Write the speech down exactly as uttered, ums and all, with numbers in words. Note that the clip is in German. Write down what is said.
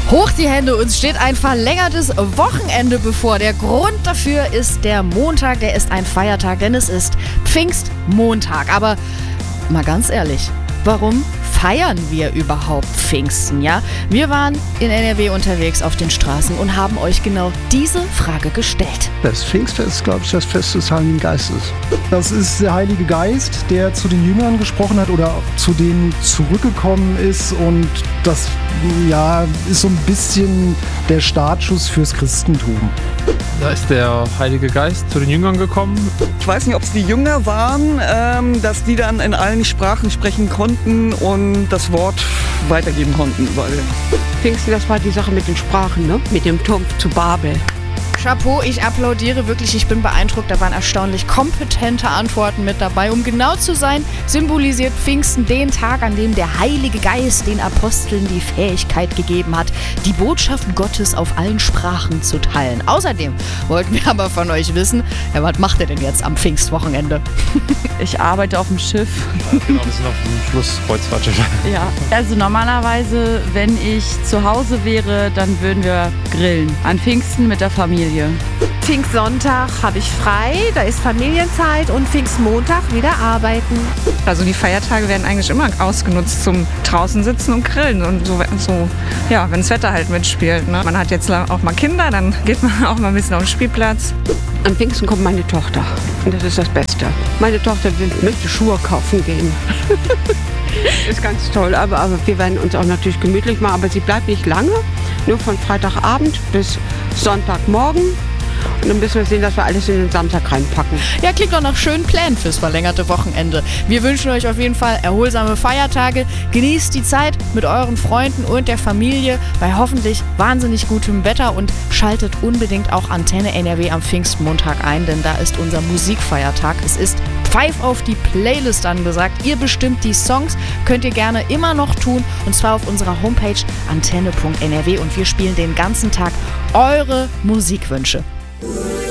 Hoch die Hände, uns steht ein verlängertes Wochenende bevor. Der Grund dafür ist der Montag, der ist ein Feiertag, denn es ist Pfingstmontag. Aber mal ganz ehrlich, warum feiern wir überhaupt Pfingsten, ja? Wir waren in N R W unterwegs auf den Straßen und haben euch genau diese Frage gestellt. Das Pfingstfest ist, glaube ich, das Fest des Heiligen Geistes. Das ist der Heilige Geist, der zu den Jüngern gesprochen hat oder zu denen zurückgekommen ist, und das ja, ist so ein bisschen der Startschuss fürs Christentum. Da ist der Heilige Geist zu den Jüngern gekommen. Ich weiß nicht, ob es die Jünger waren, ähm, dass die dann in allen Sprachen sprechen konnten und das Wort weitergeben konnten überall. Pfingsten, das war die Sache mit den Sprachen, ne? Mit dem Turm zu Babel. Chapeau, ich applaudiere wirklich, ich bin beeindruckt, da waren erstaunlich kompetente Antworten mit dabei. Um genau zu sein, symbolisiert Pfingsten den Tag, an dem der Heilige Geist den Aposteln die Fähigkeit gegeben hat, die Botschaft Gottes auf allen Sprachen zu teilen. Außerdem wollten wir aber von euch wissen, ja, was macht ihr denn jetzt am Pfingstwochenende? Ich arbeite auf dem Schiff. Ja, genau, wir sind auf dem Schlusskreuzfahrtschiff. Ja, also normalerweise, wenn ich zu Hause wäre, dann würden wir grillen. An Pfingsten mit der Familie. Pfingstsonntag habe ich frei, da ist Familienzeit, und Pfingstmontag wieder arbeiten. Also die Feiertage werden eigentlich immer ausgenutzt zum draußen sitzen und grillen und so, so ja, wenn das Wetter halt mitspielt. Ne? Man hat jetzt auch mal Kinder, dann geht man auch mal ein bisschen auf den Spielplatz. An Pfingsten kommt meine Tochter und das ist das Beste. Meine Tochter will, möchte Schuhe kaufen gehen. Ist ganz toll, aber, aber wir werden uns auch natürlich gemütlich machen. Aber sie bleibt nicht lange, nur von Freitagabend bis Sonntagmorgen. Und dann müssen wir sehen, dass wir alles in den Samstag reinpacken. Ja, klingt doch nach schönen Plänen fürs verlängerte Wochenende. Wir wünschen euch auf jeden Fall erholsame Feiertage. Genießt die Zeit mit euren Freunden und der Familie bei hoffentlich wahnsinnig gutem Wetter und schaltet unbedingt auch Antenne N R W am Pfingstmontag ein, denn da ist unser Musikfeiertag. Es ist Pfeif auf die Playlist angesagt. Ihr bestimmt die Songs, könnt ihr gerne immer noch tun, und zwar auf unserer Homepage antenne punkt n r w, und wir spielen den ganzen Tag eure Musikwünsche.